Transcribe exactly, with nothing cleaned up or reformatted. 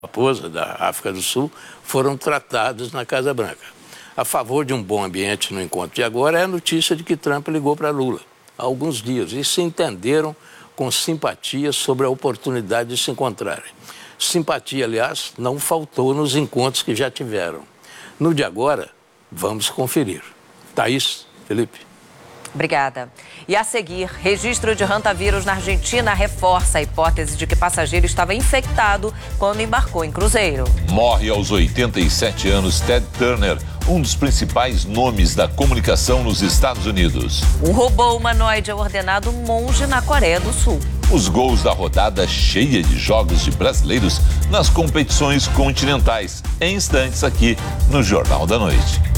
raposa da África do Sul foram tratados na Casa Branca. A favor de um bom ambiente no encontro de agora é a notícia de que Trump ligou para Lula há alguns dias e se entenderam com simpatia sobre a oportunidade de se encontrarem. Simpatia, aliás, não faltou nos encontros que já tiveram. No de agora, vamos conferir. Thaís, Felipe. Obrigada. E a seguir, registro de hantavírus na Argentina reforça a hipótese de que passageiro estava infectado quando embarcou em cruzeiro. Morre aos oitenta e sete anos Ted Turner, um dos principais nomes da comunicação nos Estados Unidos. Um robô humanoide é ordenado monge na Coreia do Sul. Os gols da rodada cheia de jogos de brasileiros nas competições continentais. Em instantes aqui no Jornal da Noite.